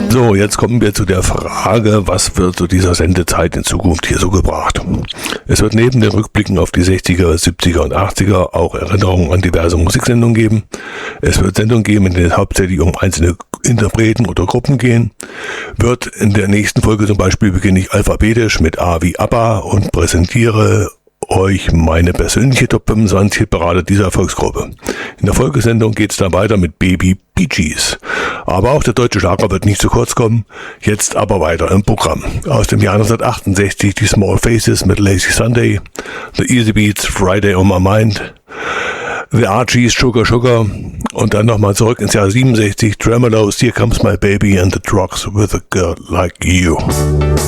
So, jetzt kommen wir zu der Frage, was wird zu dieser Sendezeit in Zukunft hier so gebracht? Es wird neben den Rückblicken auf die 60er, 70er und 80er auch Erinnerungen an diverse Musiksendungen geben. Es wird Sendungen geben, in denen es hauptsächlich um einzelne Interpreten oder Gruppen gehen. Wird in der nächsten Folge zum Beispiel beginne ich alphabetisch mit A wie ABBA und präsentiere euch meine persönliche Top 25 Hitparade dieser Erfolgsgruppe. In der Folgesendung geht es dann weiter mit Baby Bee Gees. Aber auch der deutsche Schlager wird nicht zu kurz kommen. Jetzt aber weiter im Programm. Aus dem Jahr 1968 die Small Faces mit Lazy Sunday, The Easy Beats, Friday on My Mind, The Archies, Sugar Sugar und dann nochmal zurück ins Jahr 67, Tremolos, Here Comes My Baby and the Drugs with a Girl Like You.